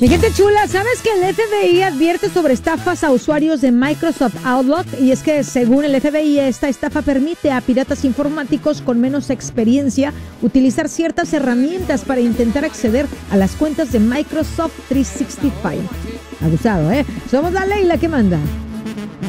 Mi gente chula, ¿sabes que el FBI advierte sobre estafas a usuarios de Microsoft Outlook? Y es que según el FBI, esta estafa permite a piratas informáticos con menos experiencia utilizar ciertas herramientas para intentar acceder a las cuentas de Microsoft 365. Abusado, ¿eh? Somos la ley la que manda.